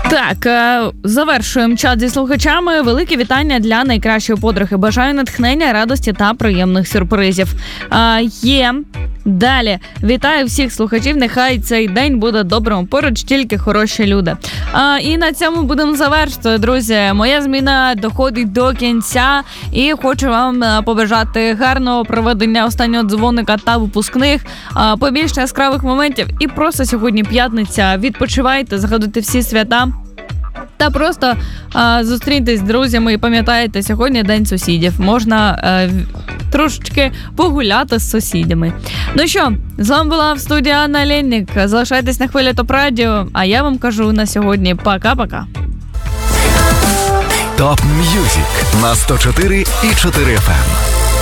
Так, завершуємо чат зі слухачами. Велике вітання для найкращої подруги. Бажаю натхнення, радості та приємних сюрпризів. Є. Далі. Вітаю всіх слухачів. Нехай цей день буде добрим. Поруч тільки хороші люди. І на цьому будемо завершити, друзі. Моя зміна доходить до кінця. І хочу вам побажати гарного проведення останнього дзвоника та випускних. Побільше яскравих моментів. І просто сьогодні п'ятниця. Відпочивайте, згадуйте всі свята. Та просто зустріньтесь з друзями і пам'ятаєте, сьогодні День сусідів. Можна трошечки погуляти з сусідями. Ну що, з вами була в студії Анна Ленник. Залишайтесь на хвилі ТОП Радіо, а я вам кажу на сьогодні пока-пока. ТОП М'юзик на 104,4 FM.